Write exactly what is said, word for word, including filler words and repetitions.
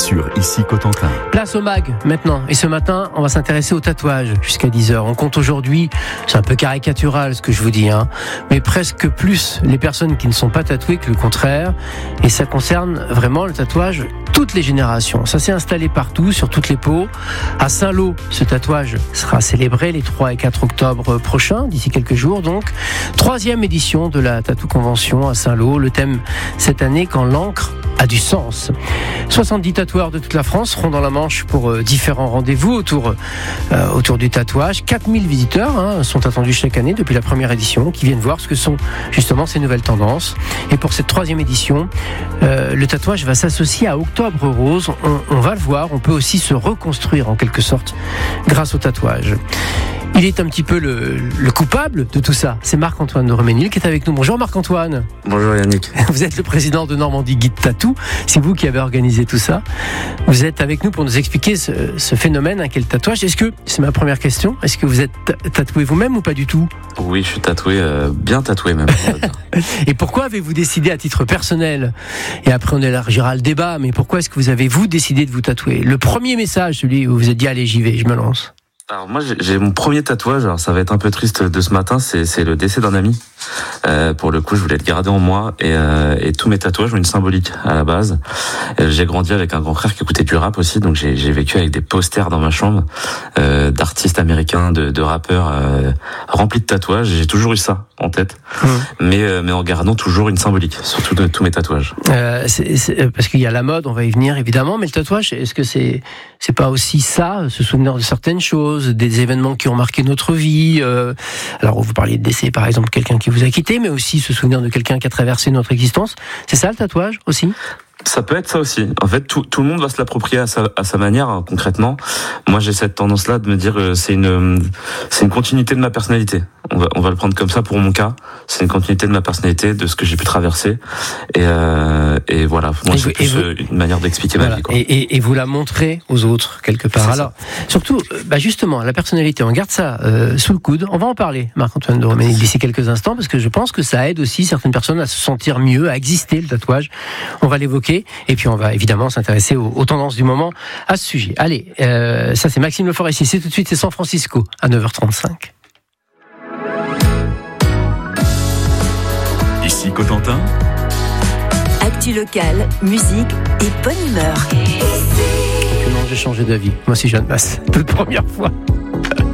sur Ici Cotentin. Place au mag maintenant. Et ce matin, on va s'intéresser au tatouage jusqu'à dix heures. On compte aujourd'hui, c'est un peu caricatural ce que je vous dis, hein, mais presque plus les personnes qui ne sont pas tatouées que le contraire. Et ça concerne vraiment le tatouage toutes les générations. Ça s'est installé partout, sur toutes les peaux. À Saint-Lô, ce tatouage sera célébré les trois et quatre octobre prochains, d'ici quelques jours donc. Troisième édition de la Tattoo Convention à Saint-Lô. Le thème cette année, quand l'encre a du sens. soixante-dix tatoueurs de toute la France seront dans la Manche pour euh, différents rendez-vous autour, euh, autour du tatouage. quatre mille visiteurs hein, sont attendus chaque année depuis la première édition, qui viennent voir ce que sont justement ces nouvelles tendances. Et pour cette troisième édition, euh, le tatouage va s'associer à Octobre Rose. On, on va le voir, on peut aussi se reconstruire en quelque sorte grâce au tatouage. Il est un petit peu le, le coupable de tout ça. C'est Marc-Antoine de Roménil qui est avec nous. Bonjour Marc-Antoine. Bonjour Yannick. Vous êtes le président de Normandie Guide Tattoo. C'est vous qui avez organisé tout ça. Vous êtes avec nous pour nous expliquer ce, ce phénomène hein, qu'est le tatouage. Est-ce que, c'est ma première question, est-ce que vous êtes tatoué vous-même ou pas du tout ? Oui, je suis tatoué, euh, bien tatoué même. Et pourquoi avez-vous décidé à titre personnel, et après on élargira le débat, mais pourquoi est-ce que vous avez vous décidé de vous tatouer ? Le premier message, celui où vous avez dit allez j'y vais, je me lance. Alors moi j'ai, j'ai mon premier tatouage, alors ça va être un peu triste de ce matin, c'est, c'est le décès d'un ami. Euh, pour le coup je voulais le garder en moi et, euh, et tous mes tatouages ont une symbolique à la base. Euh, j'ai grandi avec un grand frère qui écoutait du rap aussi, donc j'ai, j'ai vécu avec des posters dans ma chambre euh, d'artistes américains, de, de rappeurs euh, remplis de tatouages. J'ai toujours eu ça en tête, mmh. mais, euh, mais en gardant toujours une symbolique sur tout, de, tous mes tatouages. Euh, c'est, c'est, parce qu'il y a la mode, on va y venir évidemment, mais le tatouage, est-ce que c'est, c'est pas aussi ça, se souvenir de certaines choses, des événements qui ont marqué notre vie. Euh, alors, vous parliez de décès, par exemple, quelqu'un qui vous a quitté, mais aussi se souvenir de quelqu'un qui a traversé notre existence. C'est ça, le tatouage, aussi ? Ça peut être ça aussi. En fait, tout, tout le monde va se l'approprier à sa, à sa manière, hein, concrètement. Moi, j'ai cette tendance-là de me dire, euh, c'est une, c'est une continuité de ma personnalité. On va, on va le prendre comme ça pour mon cas. C'est une continuité de ma personnalité, de ce que j'ai pu traverser. Et, euh, et voilà. Moi, et c'est vous, plus vous, une manière d'expliquer voilà. ma vie, quoi. Et, et, et vous la montrez aux autres, quelque part. C'est Alors, ça. Surtout, bah justement, la personnalité, on garde ça euh, sous le coude. On va en parler, Marc-Antoine de Roménil, d'ici quelques instants, parce que je pense que ça aide aussi certaines personnes à se sentir mieux, à exister, le tatouage. On va l'évoquer. Et puis on va évidemment s'intéresser aux, aux tendances du moment à ce sujet. Allez, euh, ça c'est Maxime Le Forestier. C'est tout de suite, c'est San Francisco à neuf heures trente-cinq. Ici Cotentin. Actu locale, musique et bonne humeur. Non, j'ai changé d'avis. Moi aussi, Jeanne Masse. Toute première fois.